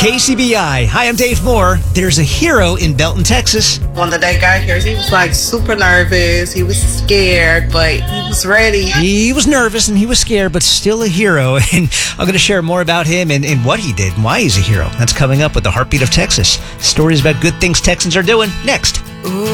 KCBI. Hi, I'm Dave Moore. There's a hero in Belton, Texas. When the day got here, he was like super nervous. He was scared, but he was ready. He was nervous and he was scared, but still a hero. And I'm going to share more about him and what he did and why he's a hero. That's coming up with the Heartbeat of Texas. Stories about good things Texans are doing next. Ooh.